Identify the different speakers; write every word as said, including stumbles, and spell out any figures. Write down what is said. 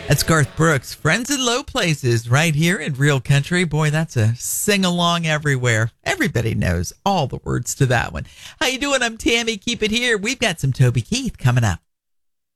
Speaker 1: That's Garth Brooks, Friends in Low Places, right here in Real Country. Boy, that's a sing-along everywhere. Everybody knows all the words to that one. How you doing? I'm Tammy. Keep it here. We've got some Toby Keith coming up.